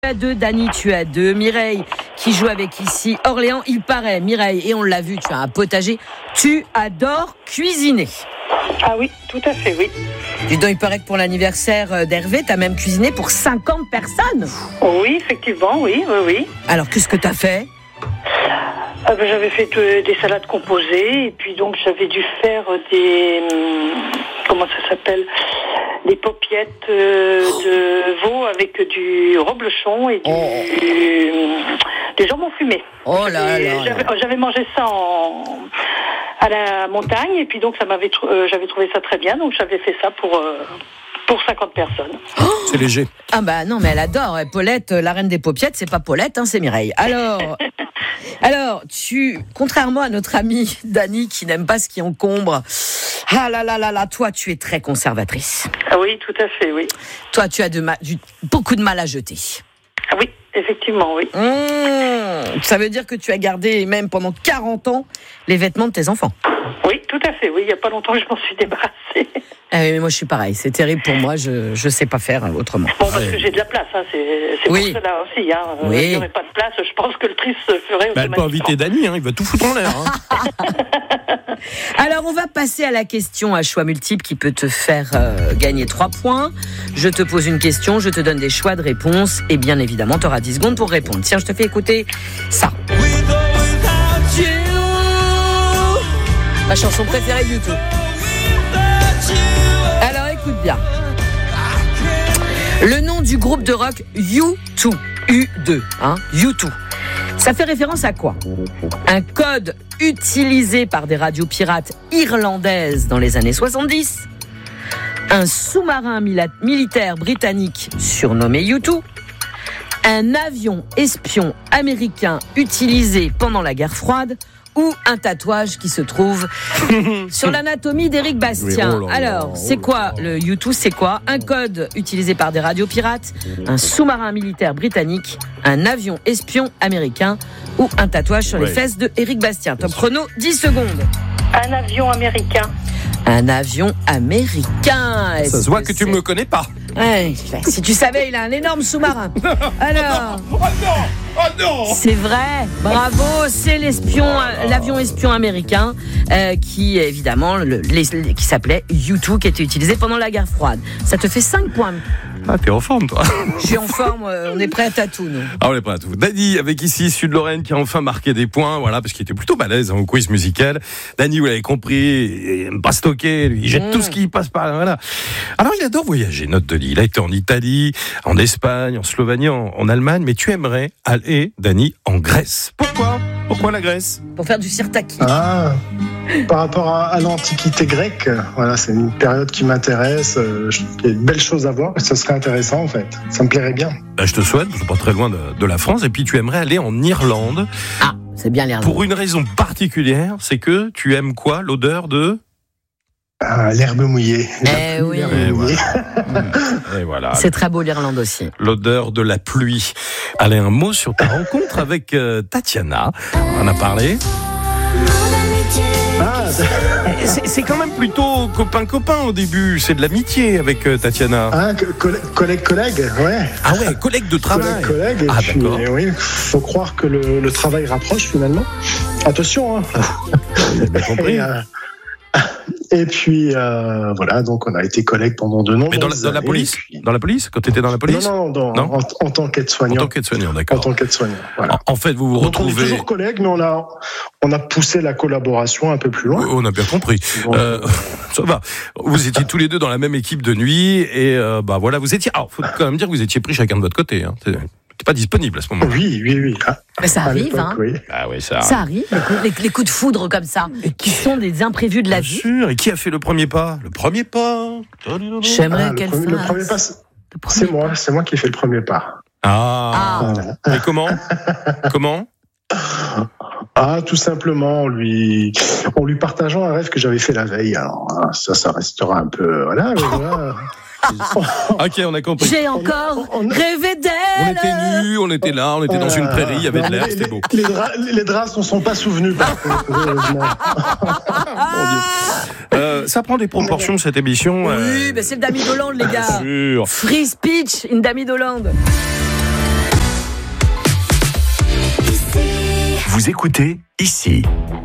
À deux, Dany, tu as deux. Mireille, qui joue avec ici Orléans. Il paraît, Mireille, et on l'a vu, tu as un potager. Tu adores cuisiner. Ah oui, tout à fait, oui. Dis donc, il paraît que pour l'anniversaire d'Hervé, tu as même cuisiné pour 50 personnes. Oui, effectivement, oui. Alors, qu'est-ce que tu as fait ? J'avais fait des salades composées, et puis donc j'avais dû faire des... comment ça s'appelle ? Des paupiettes de veau avec du reblochon et du jambon fumé. Oh là là. J'avais mangé ça à la montagne, et puis donc j'avais trouvé ça très bien, donc j'avais fait ça pour 50 personnes. Oh, c'est léger. Ah bah non, mais elle adore. Paulette, la reine des paupiettes, c'est pas Paulette, hein, c'est Mireille. Alors, contrairement à notre amie Dany qui n'aime pas ce qui encombre, ah là, toi, tu es très conservatrice. Ah oui, tout à fait, oui. Toi, tu as beaucoup de mal à jeter. Ah oui, effectivement, oui. Ça veut dire que tu as gardé, même pendant 40 ans, les vêtements de tes enfants. Oui, tout à fait, oui. Il n'y a pas longtemps que je m'en suis débarrassée. Mais moi, je suis pareil. C'est terrible pour moi. Je sais pas faire autrement. Bon, parce que j'ai de la place, hein. C'est oui. pour cela aussi. Hein. Oui. Si j'aurais pas de place, je pense que le tri se ferait automatiquement. Elle peut inviter Dany, hein. Il va tout foutre en l'air. Hein. Alors, on va passer à la question à choix multiples qui peut te faire gagner 3 points. Je te pose une question, je te donne des choix de réponse et bien évidemment, tu auras 10 secondes pour répondre. Tiens, je te fais écouter ça. Ma chanson préférée du tout. Alors, écoute bien. Le nom du groupe de rock U2, U2, hein, U2. Ça fait référence à quoi ? Un code utilisé par des radios pirates irlandaises dans les années 70, un sous-marin militaire britannique surnommé U2, un avion espion américain utilisé pendant la guerre froide ou un tatouage qui se trouve sur l'anatomie d'Éric Bastien. Alors, c'est quoi le U2 ? C'est quoi ? Un code utilisé par des radios pirates, un sous-marin militaire britannique, un avion espion américain ou un tatouage sur les fesses de Éric Bastien. Top chrono, 10 secondes. Un avion américain. Un avion américain. Ça se voit que tu me connais pas. Ouais, si tu savais, il a un énorme sous-marin. Alors. Oh non. C'est vrai, bravo, c'est l'avion espion américain qui évidemment qui s'appelait U2, qui était utilisé pendant la guerre froide. Ça te fait 5 points. Ah, t'es en forme, toi. Je suis en forme, on est prêt à tout, nous. Ah, on est prêt à tout. Dany, avec ici Sud-Lorraine, qui a enfin marqué des points, voilà, parce qu'il était plutôt balèze au quiz musical. Dany, vous l'avez compris, il aime pas stocker, lui, il jette tout ce qui passe par là, voilà. Alors, il adore voyager, note de lit. Il a été en Italie, en Espagne, en Slovénie, en Allemagne, mais tu aimerais aller, Dany, en Grèce. Pourquoi la Grèce ? Pour faire du sirtaki. Ah, par rapport à l'Antiquité grecque, voilà, c'est une période qui m'intéresse. Je trouve qu'il y a de belles choses à voir. Ce serait intéressant, en fait. Ça me plairait bien. Je te souhaite, je suis pas très loin de la France, et puis tu aimerais aller en Irlande. Ah, c'est bien l'Irlande. Pour une raison particulière, c'est que tu aimes quoi ? L'odeur de... L'herbe mouillée. Oui. Et voilà. C'est très beau l'Irlande aussi. L'odeur de la pluie. Allez, un mot sur ta rencontre avec Tatiana. On en a parlé. C'est quand même plutôt copain au début. C'est de l'amitié avec Tatiana. Ah, collègue, ouais. Ah ouais, collègue de travail. Collègue. Ah puis, d'accord. Oui, faut croire que le travail rapproche finalement. Attention, hein. J'ai bien compris. Et puis voilà, donc on a été collègues pendant de nombreuses années. Mais dans la police puis... Dans la police ? Quand tu étais dans la police ? Non, en tant qu'aide-soignant. En tant qu'aide-soignant, d'accord. En tant qu'aide-soignant, voilà. En fait, vous vous donc retrouvez... on est toujours collègues, mais on a poussé la collaboration un peu plus loin. On a bien compris. Bon. Ça va. Vous étiez tous les deux dans la même équipe de nuit et voilà, vous étiez... Alors, faut quand même dire que vous étiez pris chacun de votre côté. Hein. T'es pas disponible à ce moment-là. Oui. Mais ça arrive, hein. Oui. Ah oui, ça arrive. Ça arrive, les coups de foudre comme ça, qui sont des imprévus de la vie. Bien sûr. Et qui a fait le premier pas ? J'aimerais qu'elle fasse. Le premier pas, c'est moi qui ai fait le premier pas. Ah. Et comment Tout simplement, en lui partageant un rêve que j'avais fait la veille. Alors, ça restera un peu... Voilà, mais voilà. Ok, on a compris. J'ai encore rêvé d'elle. On était nus, on était là, on était dans une prairie, il y avait de l'air, c'était beau. Les draps ne sont pas souvenus, par contre, heureusement. Mon Dieu. Ça prend des proportions, cette émission. Oui, c'est le Damy d'Hollande, les gars. Bien sûr. Free speech in Damy d'Hollande. Vous écoutez ici.